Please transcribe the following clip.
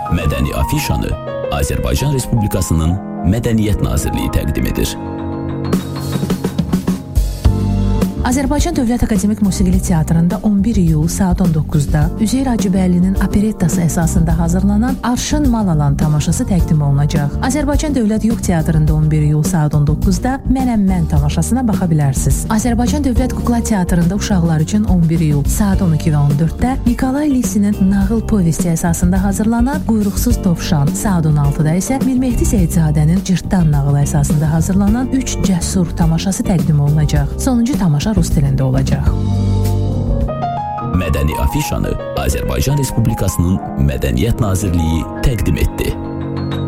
Mədəni afişanı Azərbaycan Respublikasının Mədəniyyət Nazirliyi təqdim edir. Azərbaycan Dövlət Akademik Musiqili Teatrında 11 iyul saat 19-da Üzeyir Hacıbəylinin operettası əsasında hazırlanan Arşın Malalan tamaşası təqdim olunacaq. Azərbaycan Dövlət Yuğ Teatrında 11 iyul saat 19-da Mənəm Mən tamaşasına baxa bilərsiniz. Azərbaycan Dövlət Kukla Teatrında uşaqlar üçün 11 iyul saat 12 və 14-də Nikolay Lisinin nağıl povesti əsasında hazırlanan Quyruqsuz Dovşan, saat 16-da isə Mirmehdi Seyidzadənin Cırtdan nağılı əsasında hazırlanan 3 Cəsur tamaşası təqdim olunacaq. Sonuncu tamaşa rus dilində olacaq. Mədəni afişanı Azərbaycan Respublikasının Mədəniyyət Nazirliyi təqdim etdi.